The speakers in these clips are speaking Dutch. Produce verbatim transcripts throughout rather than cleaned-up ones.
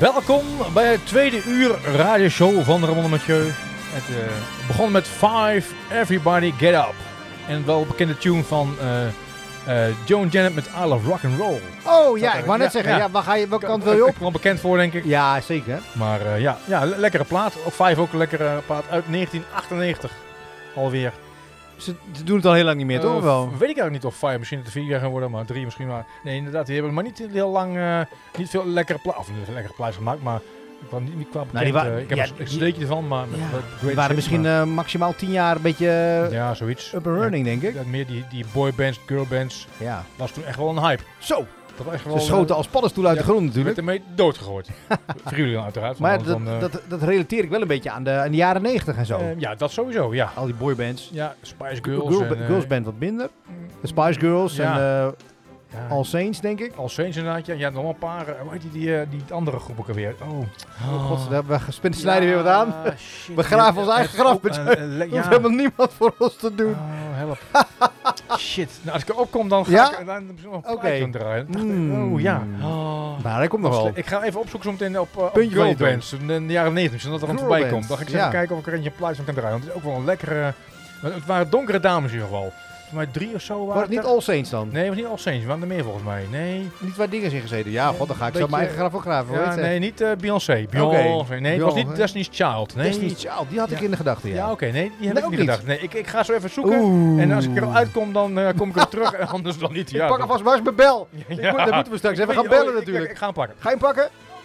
Welkom bij het tweede uur radioshow van Ramon en Mathieu. Het uh, begon met Five, Everybody Get Up. En wel een bekende tune van uh, uh, Joan Jett met I Love Rock and Roll. Oh ja, ik wou net ja, zeggen, ja. Ja, waar ga je, welke kant wil je op? Ik ben wel bekend voor, denk ik. Ja, zeker. Maar uh, ja, ja, le- lekkere plaat. Ook Five ook een lekkere plaat uit negentien achtennegentig alweer. Ze, ze doen het al heel lang niet meer, uh, toch? Wel? Weet ik eigenlijk niet of Five misschien het vier jaar gaan worden, maar drie misschien maar. Nee, inderdaad, die hebben maar niet heel lang, uh, niet veel lekkere plaat, of niet lekkere plaat gemaakt, maar ik kwam niet, niet qua bekend. Nou, die wa- uh, ik heb ja, een steekje ervan, maar ja, die waren shit, misschien maar, uh, maximaal tien jaar een beetje uh, ja, zoiets. up and running, ja, denk ik. Ja, meer die, die boybands, girlbands, ja. was toen echt wel een hype. Zo! Dat was echt wel, Ze schoten uh, als paddenstoelen uit ja, de grond natuurlijk. Je werd ermee doodgegooid. Figuurlijk uiteraard. Maar dat, dan, uh, dat, dat relateer ik wel een beetje aan de, aan de jaren negentig en zo. Uh, ja, dat sowieso, ja. Al die boybands. Ja, Spice Girls. Girl, en, uh, Girls Band wat minder. De Spice Girls ja. en uh, ja. All Saints, denk ik. All Saints inderdaad, ja. Je hebt nog wel een paar, uh, hoe heet die, die, uh, die andere groep ook alweer? Oh, oh god, we, we spinnen snijden ja, weer wat aan. Shit, we graven ons eigen graf. Oh, uh, uh, er hoeft helemaal niemand voor ons te doen. Oh, help. Shit. Nou, als ik erop kom, dan ga ja? ik dan misschien nog een okay. plaatje draaien. Mm. Oh ja. Oh. Nou, dat komt nog wel. Ik ga even opzoeken zometeen op, uh, op girlbands in de jaren negentig, zodat er aan voorbij komt. Dan ga ik eens ja. even kijken of ik er eentje een plaatje van kan draaien. Want het is ook wel een lekkere... Het waren donkere dames in ieder geval. Volgens mij drie of zo waren Was het niet All Saints dan? Nee, het was niet All Saints. We waren er meer volgens mij. Nee. Niet waar dingen in gezeten? Ja, god, dan ga ik zo mijn eigen graf ook graven. Ja, nee, niet uh, Beyoncé. Beyoncé. Okay. Nee, het was niet Destiny's Child. Nee. Destiny's Child, die had ja. ik in de gedachten, ja. Ja, oké. Okay. Nee, die heb nee, ik niet niet gedacht. Nee, ik, ik ga zo even zoeken. Oeh. En als ik eruit kom, dan uh, kom ik er terug. En anders dan niet. Ik ja, pak alvast maar eens mijn bel. Ja. Dan moeten we straks even gaan bellen natuurlijk. Ik, ik ga hem pakken. Ga je hem pakken?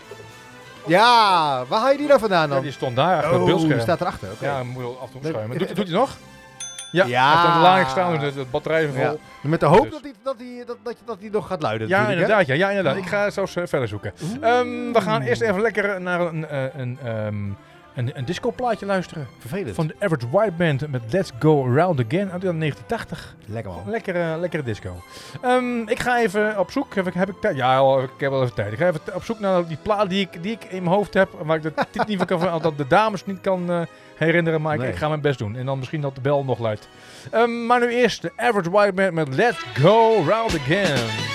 Ja, waar haal je die nou vandaan dan? Ja, die stond daar achter oh, het beeldscherm. Die staat erachter, oké. Okay. Ja, moet je af en toe schuimen. Doet, doet hij nog? Ja, ja. hij heeft aan de laan gestaan, de, de batterij vol. Ja. Met de hoop dus. dat hij dat die, dat, dat, dat die nog gaat luiden. Ja, inderdaad. Hè? Ja, ja, inderdaad. Oh. Ik ga zo uh, verder zoeken. Um, we gaan eerst even lekker naar een, uh, een, um, een, een discoplaatje luisteren. Vervelend. Van de Average White Band met Let's Go Around Again uit negentien tachtig. Lekker man. Lekkere, lekkere disco. Um, ik ga even op zoek. Heb ik, heb ik tijd? Ja, ik heb wel even tijd. Ik ga even op zoek naar die plaat die ik, die ik in mijn hoofd heb. Waar ik de titel niet van kan, dat de dames niet kan uh, herinneren. Maar nee. ik, ik ga mijn best doen. En dan misschien dat de bel nog luidt. Um, maar nu eerst de Average White Band met Let's Go Around Again.